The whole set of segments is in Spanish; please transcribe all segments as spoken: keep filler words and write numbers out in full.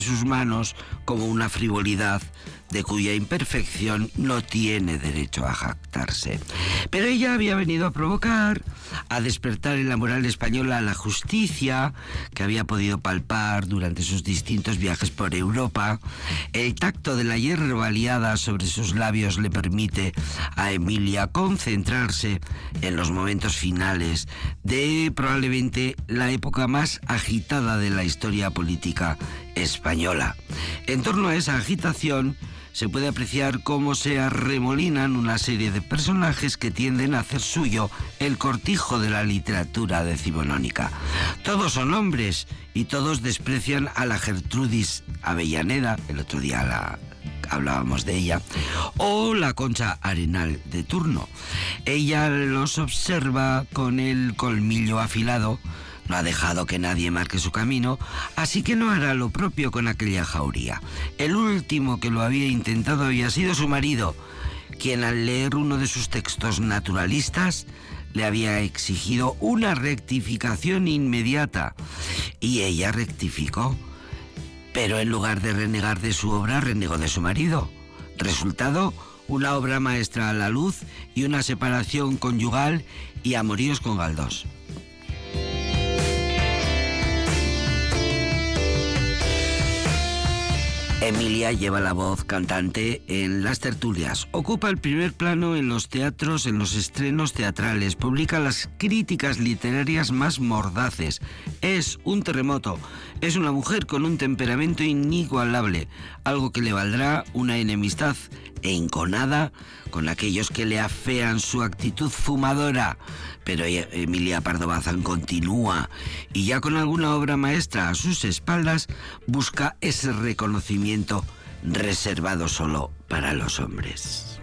sus manos como una frivolidad de cuya imperfección no tiene derecho a jactarse. Pero ella había venido a provocar, a despertar en la moral española la justicia que había podido palpar durante sus distintos viajes por Europa. El tacto de la hierba liada sobre sus labios le permite a Emilia concentrarse en los momentos finales de probablemente la época más agitada de la historia política española. En torno a esa agitación se puede apreciar cómo se arremolinan una serie de personajes que tienden a hacer suyo el cortijo de la literatura decimonónica. Todos son hombres y todos desprecian a la Gertrudis Avellaneda, el otro día la hablábamos de ella, o la Concha Arenal de turno. Ella los observa con el colmillo afilado. No ha dejado que nadie marque su camino, así que no hará lo propio con aquella jauría. El último que lo había intentado había sido su marido, quien al leer uno de sus textos naturalistas le había exigido una rectificación inmediata. Y ella rectificó, pero en lugar de renegar de su obra, renegó de su marido. Resultado, una obra maestra a la luz y una separación conyugal y amoríos con Galdós. Emilia lleva la voz cantante en las tertulias, ocupa el primer plano en los teatros, en los estrenos teatrales, publica las críticas literarias más mordaces. Es un terremoto, es una mujer con un temperamento inigualable, algo que le valdrá una enemistad enconada con aquellos que le afean su actitud fumadora. Pero Emilia Pardo Bazán continúa y ya con alguna obra maestra a sus espaldas busca ese reconocimiento reservado solo para los hombres.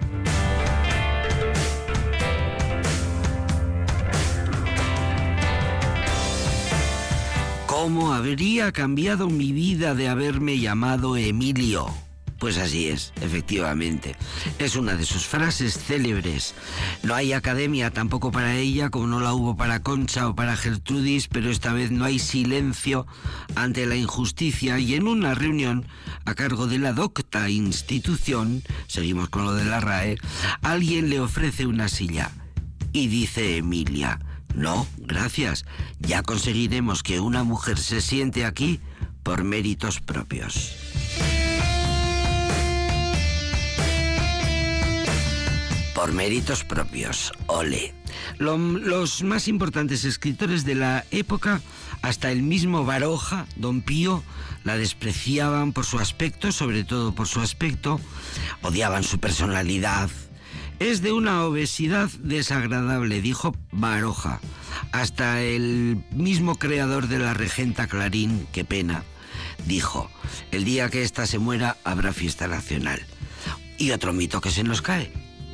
¿Cómo habría cambiado mi vida de haberme llamado Emilio? Pues así es, efectivamente. Es una de sus frases célebres. No hay academia tampoco para ella, como no la hubo para Concha o para Gertrudis, pero esta vez no hay silencio ante la injusticia y en una reunión a cargo de la docta institución, seguimos con lo de la R A E, alguien le ofrece una silla y dice Emilia: no, gracias, ya conseguiremos que una mujer se siente aquí por méritos propios. Por méritos propios, ole. Lo, los más importantes escritores de la época, hasta el mismo Baroja, Don Pío, la despreciaban por su aspecto, sobre todo por su aspecto, odiaban su personalidad. Es de una obesidad desagradable, dijo Baroja. Hasta el mismo creador de la Regenta Clarín, qué pena, dijo: el día que ésta se muera habrá fiesta nacional. Y otro mito que se nos cae.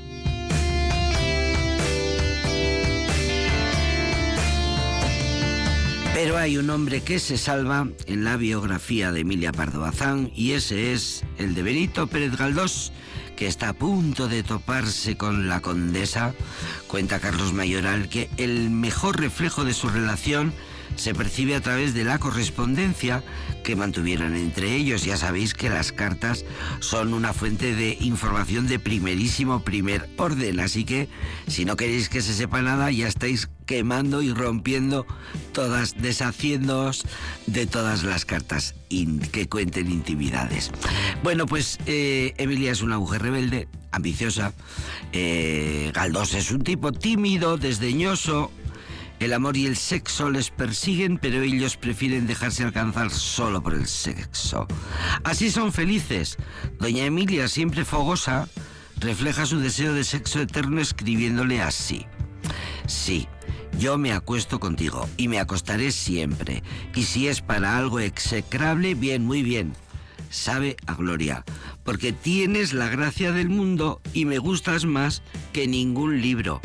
Pero hay un hombre que se salva en la biografía de Emilia Pardo Bazán y ese es el de Benito Pérez Galdós, que está a punto de toparse con la condesa. Cuenta Carlos Mayoral que el mejor reflejo de su relación se percibe a través de la correspondencia que mantuvieron entre ellos. Ya sabéis que las cartas son una fuente de información de primerísimo primer orden, así que si no queréis que se sepa nada, ya estáis quemando y rompiendo todas, deshaciéndoos de todas las cartas in, que cuenten intimidades. Bueno, pues eh, Emilia es una mujer rebelde, ambiciosa. eh, Galdós es un tipo tímido, desdeñoso. El amor y el sexo les persiguen, pero ellos prefieren dejarse alcanzar solo por el sexo. Así son felices. Doña Emilia, siempre fogosa, refleja su deseo de sexo eterno escribiéndole así: sí, yo me acuesto contigo y me acostaré siempre. Y si es para algo execrable, bien, muy bien. Sabe a gloria, porque tienes la gracia del mundo y me gustas más que ningún libro.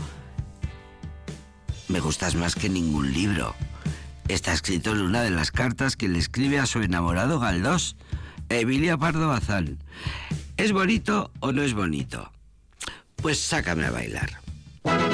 Me gustas más que ningún libro. Está escrito en una de las cartas que le escribe a su enamorado Galdós, Emilia Pardo Bazán. ¿Es bonito o no es bonito? Pues sácame a bailar.